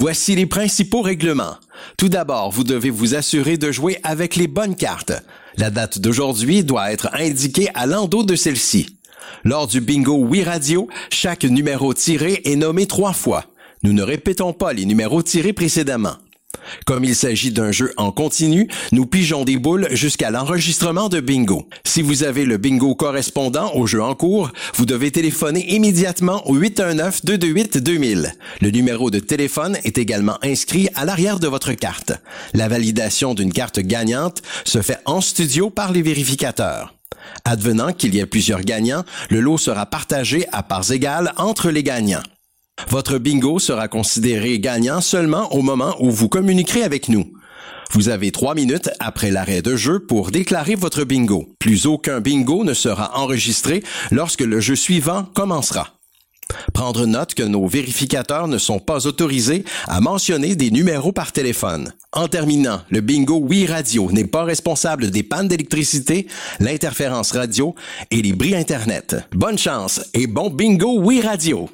Voici les principaux règlements. Tout d'abord, vous devez vous assurer de jouer avec les bonnes cartes. La date d'aujourd'hui doit être indiquée à l'endos de celle-ci. Lors du bingo Oui Radio, chaque numéro tiré est nommé 3 fois. Nous ne répétons pas les numéros tirés précédemment. Comme il s'agit d'un jeu en continu, nous pigeons des boules jusqu'à l'enregistrement de bingo. Si vous avez le bingo correspondant au jeu en cours, vous devez téléphoner immédiatement au 819-228-2000. Le numéro de téléphone est également inscrit à l'arrière de votre carte. La validation d'une carte gagnante se fait en studio par les vérificateurs. Advenant qu'il y ait plusieurs gagnants, le lot sera partagé à parts égales entre les gagnants. Votre bingo sera considéré gagnant seulement au moment où vous communiquerez avec nous. Vous avez 3 minutes après l'arrêt de jeu pour déclarer votre bingo. Plus aucun bingo ne sera enregistré lorsque le jeu suivant commencera. Prendre note que nos vérificateurs ne sont pas autorisés à mentionner des numéros par téléphone. En terminant, le bingo Oui Radio n'est pas responsable des pannes d'électricité, l'interférence radio et les bris Internet. Bonne chance et bon bingo Oui Radio!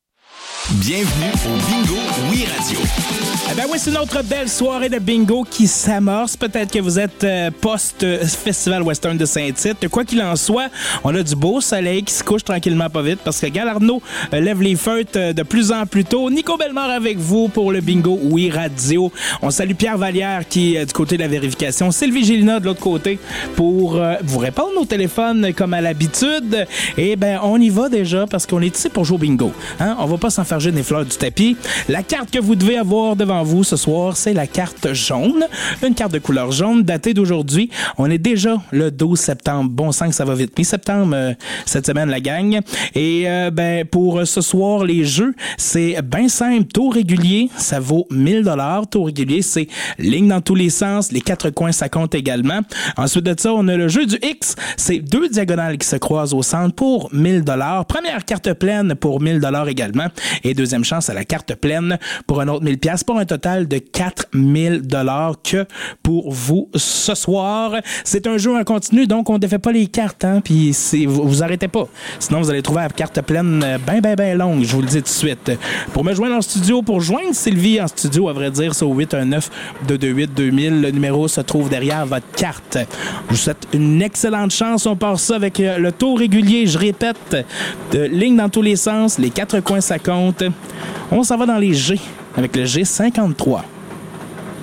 Bienvenue au Bingo Oui Radio. Eh ben oui, c'est notre belle soirée de bingo qui s'amorce. Peut-être que vous êtes post-Festival Western de Saint-Tite. Quoi qu'il en soit, on a du beau soleil qui se couche tranquillement pas vite parce que Galarno lève les feutres de plus en plus tôt. Nico Bellemare avec vous pour le Bingo Oui Radio. On salue Pierre Vallière qui est du côté de la vérification. Sylvie Gélina de l'autre côté pour vous répondre au téléphone comme à l'habitude. Et ben on y va déjà parce qu'on est ici pour jouer au bingo. Hein? On va pas s'enfarger des fleurs du tapis. La carte que vous devez avoir devant vous ce soir, c'est la carte jaune. Une carte de couleur jaune datée d'aujourd'hui. On est déjà le 12 septembre. Bon sang que ça va vite. Mi-septembre, cette semaine, la gang. Et pour ce soir, les jeux, c'est bien simple. Taux régulier, ça vaut 1000 $. Taux régulier, c'est ligne dans tous les sens. Les 4 coins, ça compte également. Ensuite de ça, on a le jeu du X. C'est 2 diagonales qui se croisent au centre pour 1000 $. Première carte pleine pour 1000 $ également. Et deuxième chance à la carte pleine pour un autre 1000 $, pour un total de 4000 $ que pour vous ce soir. C'est un jeu en continu, donc on ne défait pas les cartes, hein, puis vous arrêtez pas. Sinon, vous allez trouver la carte pleine bien longue, je vous le dis tout de suite. Pour me joindre en studio, pour joindre Sylvie en studio, à vrai dire, c'est au 819-228-2000. Le numéro se trouve derrière votre carte. Je vous souhaite une excellente chance. On part ça avec le taux régulier, je répète, de ligne dans tous les sens, les 4 coins, ça compte. On s'en va dans les G avec le G53.